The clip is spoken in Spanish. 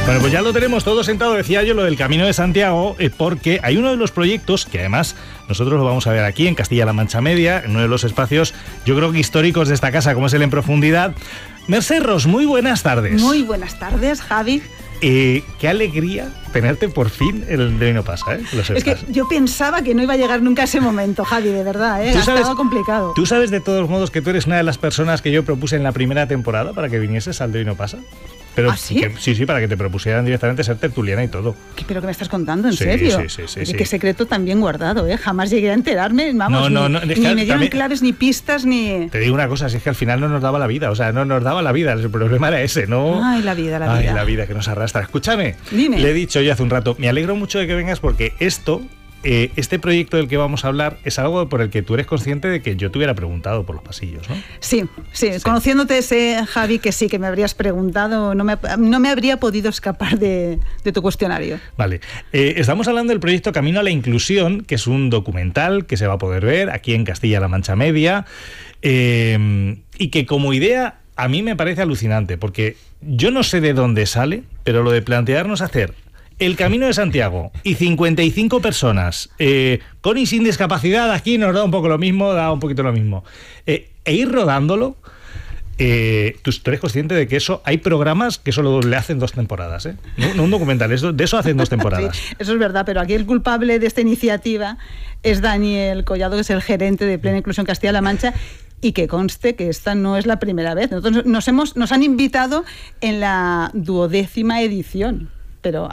Bueno, pues ya lo tenemos todo sentado, decía yo, lo del Camino de Santiago, porque hay uno de los proyectos que además nosotros lo vamos a ver aquí en Castilla-La Mancha Media, en uno de los espacios, yo creo que históricos de esta casa, como es el En Profundidad. Mercè Ros, muy buenas tardes. Muy buenas tardes, Javi. Qué alegría tenerte por fin en el De Hoy No Pasa, ¿eh? Lo sepas. Es que yo pensaba que no iba a llegar nunca ese momento, Javi, de verdad, ¿eh? Ha estado complicado. ¿Tú sabes de todos modos que tú eres una de las personas que yo propuse en la primera temporada para que vinieses al De Hoy No Pasa? Pero ¿Ah, sí? Sí, para que te propusieran directamente ser tertuliana y todo. ¿Pero qué me estás contando? ¿En serio? Sí. Qué secreto tan bien guardado, ¿eh? Jamás llegué a enterarme, vamos, ni me dieron claves, ni pistas, ni... Te digo una cosa, si es que al final no nos daba la vida, el problema era ese, ¿no? Ay, la vida. Ay, la vida que nos arrastra. Escúchame, dime. Le he dicho yo hace un rato, me alegro mucho de que vengas porque este proyecto del que vamos a hablar es algo por el que tú eres consciente de que yo te hubiera preguntado por los pasillos, ¿no? Sí. Conociéndote sé, Javi, que sí, que me habrías preguntado, no me habría podido escapar de tu cuestionario. Vale, estamos hablando del proyecto Camino a la Inclusión, que es un documental que se va a poder ver aquí en Castilla-La Mancha Media, y que como idea a mí me parece alucinante, porque yo no sé de dónde sale, pero lo de plantearnos hacer el Camino de Santiago y 55 personas con y sin discapacidad, aquí nos da un poco lo mismo, da un poquito lo mismo, e ir rodándolo. Tú eres consciente de que hay programas que solo le hacen 2 temporadas, ¿eh? No un documental, de eso hacen 2 temporadas. Sí, eso es verdad, pero aquí el culpable de esta iniciativa es Daniel Collado, que es el gerente de Plena Inclusión Castilla-La Mancha. Y que conste que esta no es la primera vez. Nosotros nos han invitado en la 12ª edición. Pero